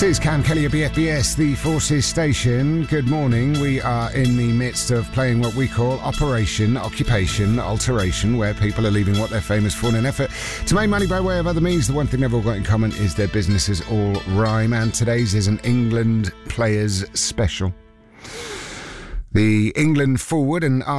This is Cam Kelly of BFBS, the Forces Station. Good morning. We are in the midst of playing what we call Operation Occupation Alteration, where people are leaving what they're famous for in an effort to make money by way of other means. The one thing they've all got in common is their businesses all rhyme, and today's is an England Players Special. The England forward and